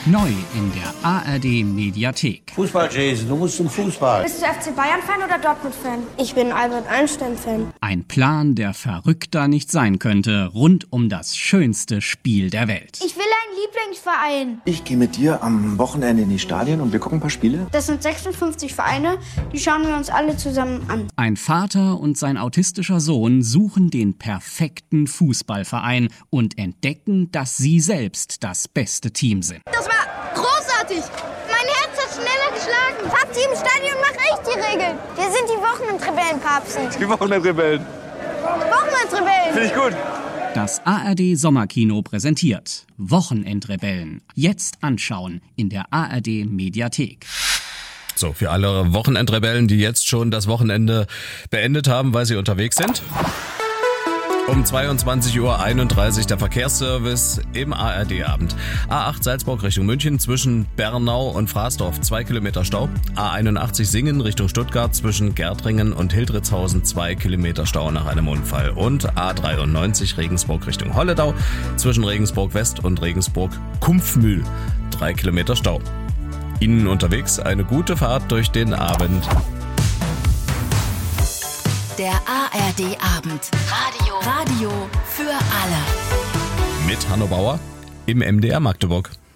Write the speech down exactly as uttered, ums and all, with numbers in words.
Neu in der A R D-Mediathek. Fußball, Jason, du musst zum Fußball. Bist du F C Bayern-Fan oder Dortmund-Fan? Ich bin Albert Einstein-Fan. Ein Plan, der verrückter nicht sein könnte, rund um das schönste Spiel der Welt. Ich will einen Lieblingsverein. Ich gehe mit dir am Wochenende in die Stadien und wir gucken ein paar Spiele. Das sind sechsundfünfzig Vereine, die schauen wir uns alle zusammen an. Ein Vater und sein autistischer Sohn suchen den perfekten Fußballverein und entdecken, dass sie selbst das beste Team sind. Das war großartig. Mein Herz hat schneller geschlagen. Papsi im Stadion macht echt die Regeln. Wir sind die Wochenendrebellen, Papsi. Die Wochenendrebellen. Wochenendrebellen. Finde ich gut. Das A R D-Sommerkino präsentiert Wochenendrebellen. Jetzt anschauen in der A R D-Mediathek. So, für alle Wochenendrebellen, die jetzt schon das Wochenende beendet haben, weil sie unterwegs sind. Um zweiundzwanzig Uhr einunddreißig der Verkehrsservice im A R D-Abend. A acht Salzburg Richtung München zwischen Bernau und Fraßdorf, zwei Kilometer Stau. A einundachtzig Singen Richtung Stuttgart zwischen Gärtringen und Hildritzhausen, zwei Kilometer Stau nach einem Unfall. Und A dreiundneunzig Regensburg Richtung Holledau zwischen Regensburg West und Regensburg Kumpfmühl, drei Kilometer Stau. Ihnen unterwegs eine gute Fahrt durch den Abend. Der A R D-Abend. Radio. Radio für alle. Mit Hanno Bauer im M D R Magdeburg.